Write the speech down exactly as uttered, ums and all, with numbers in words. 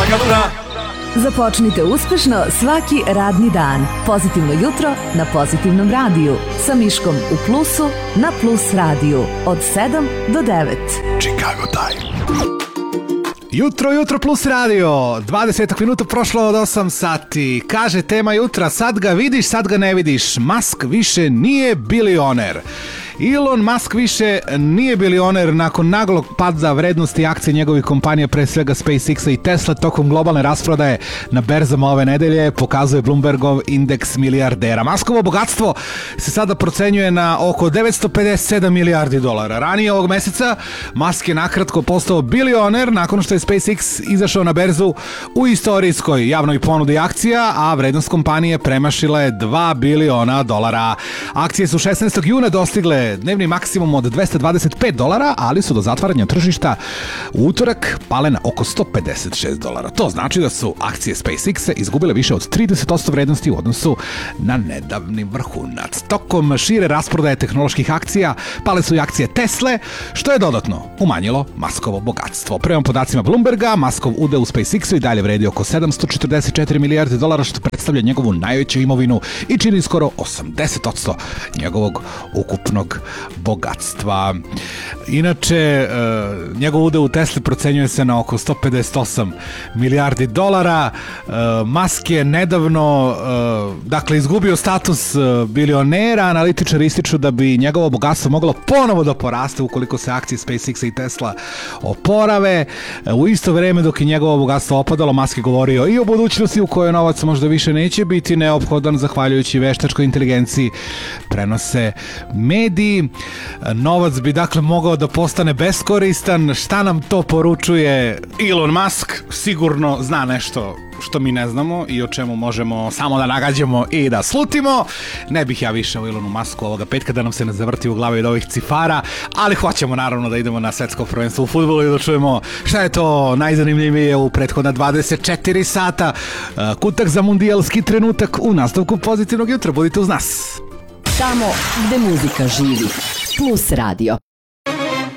Kaduna. Započnite uspešno svaki radni dan. Pozitivno jutro na Pozitivnom radiju. Sa Miškom u plusu na Plus radiju. Od sedam do devet. Chicago Time. Jutro, jutro plus radio, dvadeset minuta prošlo od osam sati. Kaže tema jutra, sad ga vidiš, sad ga ne vidiš. Musk više nije bilioner. Elon Musk više nije bilioner nakon naglog pada vrednosti akcije njegovih kompanija, pre svega SpaceX-a i Tesla, tokom globalne rasprodaje na berzama ove nedelje, pokazuje Bloombergov indeks milijardera. Muskovo bogatstvo se sada procenjuje na oko devetsto pedeset sedam milijardi dolara. Ranije ovog meseca Musk je nakratko postao bilioner nakon što je SpaceX izašao na berzu u istorijskoj javnoj ponudi akcija, a vrednost kompanije premašila je dva biliona dolara. Akcije su šesnaestog juna dostigle dnevni maksimum od dvesta dvadeset pet dolara, ali su do zatvaranja tržišta u utorak pale na oko sto pedeset šest dolara. To znači da su akcije SpaceX-a izgubile više od trideset posto vrednosti u odnosu na nedavni vrhunac. Tokom šire rasprodaje tehnoloških akcija pale su i akcije Tesle, što je dodatno umanjilo Muskovo bogatstvo. Prema podacima Bloomberga, Muskov udeo u SpaceX-u i dalje vredi oko sedamsto četrdeset četiri milijarde dolara, što predstavlja njegovu najveću imovinu i čini skoro osamdeset posto njegovog ukupnog bogatstva. Inače, uh, njegov udeo u Tesli procenjuje se na oko sto pedeset osam milijardi dolara. Uh, Musk je nedavno uh, dakle izgubio status uh, bilionera. Analitičari ističu da bi njegovo bogatstvo moglo ponovo da poraste ukoliko se akcije SpaceX i Tesla oporave. Uh, u isto vreme dok je njegovo bogatstvo opadalo, Musk je govorio i o budućnosti u kojoj novac možda više neće biti neophodan zahvaljujući veštačkoj inteligenciji, prenose mediji. Novac bi dakle mogao da postane beskoristan. Šta nam to poručuje Elon Musk? Sigurno zna nešto što mi ne znamo i o čemu možemo samo da nagađamo i da slutimo. Ne bih ja više o Elonu Musku ovoga petka da nam se ne zavrti u glavi od ovih cifara, ali hoćemo naravno da idemo na svetsko prvenstvo u fudbalu i da čujemo šta je to najzanimljivije u prethodna dvadeset četiri sata. Kutak za mundijalski trenutak u nastavku Pozitivnog jutra. Budite uz nas. Tamo gde muzika živi. Plus radio.